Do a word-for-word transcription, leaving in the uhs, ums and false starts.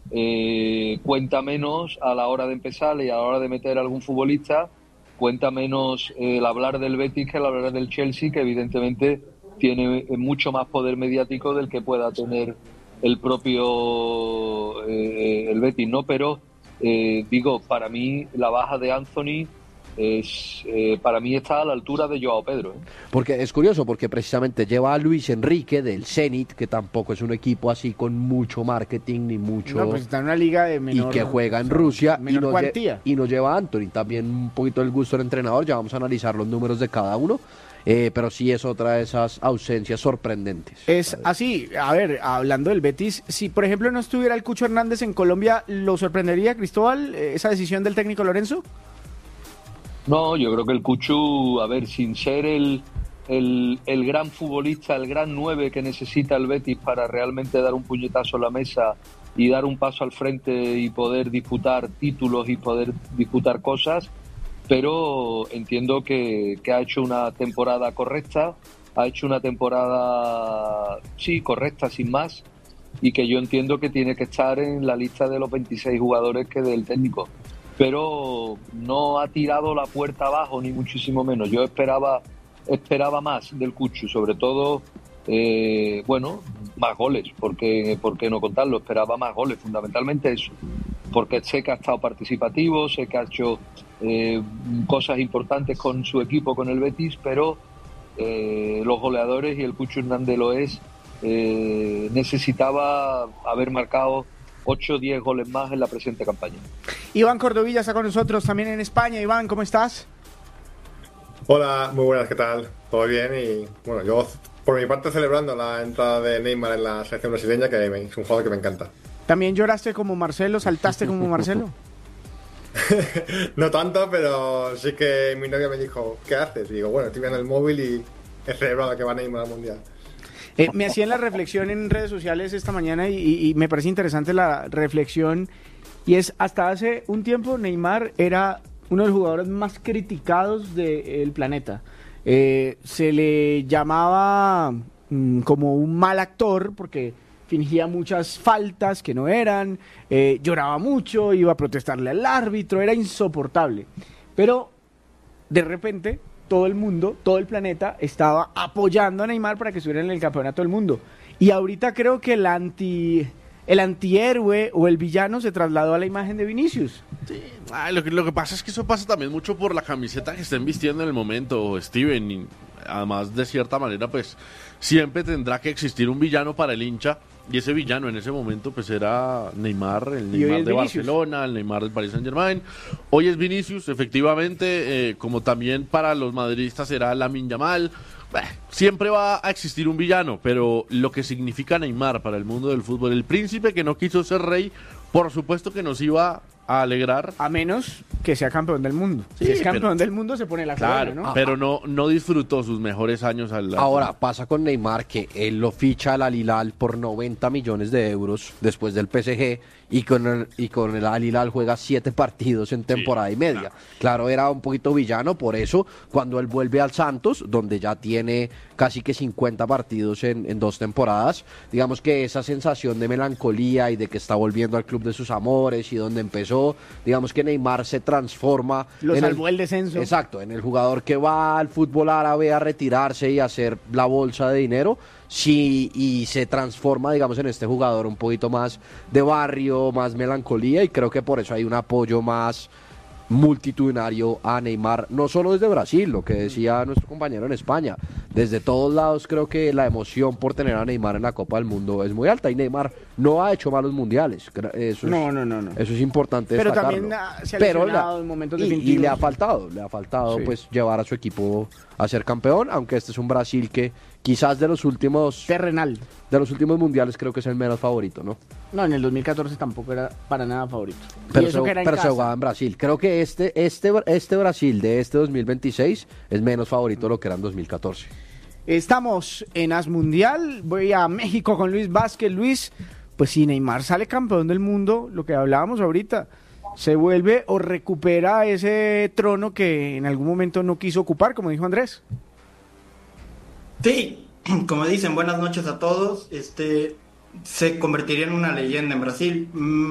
eh, cuenta menos a la hora de empezar y a la hora de meter a algún futbolista, cuenta menos eh, el hablar del Betis que el hablar del Chelsea, que evidentemente tiene mucho más poder mediático del que pueda tener el propio eh, el Betis, ¿no? Pero eh, digo, para mí la baja de Anthony es, eh, para mí está a la altura de Joao Pedro, ¿eh? Porque es curioso, porque precisamente lleva a Luis Enrique del Zenit, que tampoco es un equipo así con mucho marketing ni mucho... No, pues está en una liga de menor... Y que juega en Rusia y menor no, cuantía. y no lleva a Anthony. También un poquito el gusto del entrenador, ya vamos a analizar los números de cada uno. Eh, pero sí es otra de esas ausencias sorprendentes. Es así, a ver, hablando del Betis, si por ejemplo no estuviera el Cucho Hernández en Colombia, ¿lo sorprendería, Cristóbal, esa decisión del técnico Lorenzo? No, yo creo que el Cuchu, a ver, sin ser el, el, el gran futbolista, el gran nueve que necesita el Betis para realmente dar un puñetazo a la mesa y dar un paso al frente y poder disputar títulos y poder disputar cosas, pero entiendo que, que ha hecho una temporada correcta, ha hecho una temporada, sí, correcta, sin más, y que yo entiendo que tiene que estar en la lista de los veintiséis jugadores que del técnico. Pero no ha tirado la puerta abajo, ni muchísimo menos. Yo esperaba esperaba más del Cuchu, sobre todo, eh, bueno, más goles, porque por qué no contarlo, esperaba más goles, fundamentalmente eso, porque sé que ha estado participativo, sé que ha hecho eh, cosas importantes con su equipo, con el Betis, pero eh, los goleadores, y el Cucho Hernández lo es, eh, necesitaba haber marcado ocho o diez goles más en la presente campaña. Iván Cordovilla está con nosotros también en España. Iván, ¿cómo estás? Hola, muy buenas, ¿qué tal? ¿Todo bien? Y bueno, yo por mi parte celebrando la entrada de Neymar en la selección brasileña, que es un jugador que me encanta. ¿También lloraste como Marcelo? ¿Saltaste como Marcelo? No tanto, pero sí que mi novia me dijo, ¿qué haces? Y digo, bueno, estoy viendo el móvil y he celebrado que va Neymar al Mundial. Eh, me hacían la reflexión en redes sociales esta mañana y, y, y me parece interesante la reflexión, y es, hasta hace un tiempo Neymar era uno de los jugadores más criticados del planeta. Eh, se le llamaba mmm, como un mal actor porque fingía muchas faltas que no eran, eh, lloraba mucho, iba a protestarle al árbitro, era insoportable. Pero de repente todo el mundo, todo el planeta estaba apoyando a Neymar para que estuviera en el campeonato del mundo. Y ahorita creo que el anti el antihéroe o el villano se trasladó a la imagen de Vinicius. Sí. Ay, lo, que, lo que pasa es que eso pasa también mucho por la camiseta que estén vistiendo en el momento, Steven. Y además, de cierta manera, pues siempre tendrá que existir un villano para el hincha. Y ese villano en ese momento pues era Neymar, el Neymar de Vinicius. Barcelona, el Neymar del Paris Saint-Germain. Hoy es Vinicius, efectivamente, eh, como también para los madridistas será Lamine Yamal. Bah, siempre va a existir un villano, pero lo que significa Neymar para el mundo del fútbol, el príncipe que no quiso ser rey, por supuesto que nos iba a alegrar. A menos que sea campeón del mundo. Sí, si es campeón pero, del mundo se pone la claro, corona, ¿no? Pero no, no disfrutó sus mejores años al lado. Ahora, pasa con Neymar que él lo ficha al Al Hilal por noventa millones de euros después del P S G, y con el, y con el Al Hilal juega siete partidos en temporada sí, y media. Claro. claro, era un poquito villano, por eso cuando él vuelve al Santos, donde ya tiene casi que cincuenta partidos en, en dos temporadas, digamos que esa sensación de melancolía y de que está volviendo al club de sus amores y donde empezó, digamos que Neymar se transforma. Lo en salvó el, el descenso. Exacto, en el jugador que va al fútbol árabe a retirarse y a hacer la bolsa de dinero. Sí, y se transforma, digamos, en este jugador un poquito más de barrio, más melancolía, y creo que por eso hay un apoyo más multitudinario a Neymar, no solo desde Brasil, lo que decía nuestro compañero en España, desde todos lados creo que la emoción por tener a Neymar en la Copa del Mundo es muy alta, y Neymar no ha hecho malos mundiales, eso es, no, no, no, no. Eso es importante pero destacarlo. También se ha lesionado en momentos y, definitivos. Y le ha faltado, le ha faltado sí. pues llevar a su equipo a ser campeón, aunque este es un Brasil que quizás de los últimos... Terrenal. De los últimos mundiales creo que es el menos favorito, ¿no? No, en el dos mil catorce tampoco era para nada favorito. Pero, eso se, pero se jugaba en Brasil. Creo que este, este, este Brasil de este dos mil veintiséis es menos favorito de lo que era en dos mil catorce. Estamos en As Mundial. Voy a México con Luis Vázquez. Luis, pues si Neymar sale campeón del mundo, lo que hablábamos ahorita, se vuelve o recupera ese trono que en algún momento no quiso ocupar, como dijo Andrés. Sí, como dicen, buenas noches a todos. Este se convertiría en una leyenda en Brasil.